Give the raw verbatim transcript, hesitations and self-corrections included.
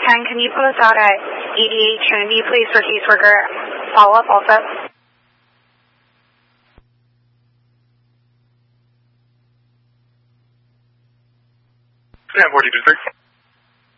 ten, can you post out at eighty-eight Trinity, please, for caseworker follow-up also? ten forty-two, sir.